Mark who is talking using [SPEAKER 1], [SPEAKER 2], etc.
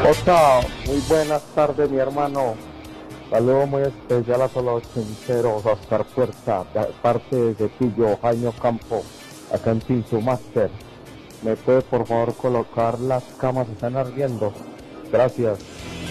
[SPEAKER 1] Osa, muy buenas tardes, mi hermano. Saludo muy especial a todos los chincheros, Oscar Puerta, de parte de Cepillo, Jaime Campo, acá en Pinto Master. ¿Me puede por favor colocar las camas? Están ardiendo. Gracias.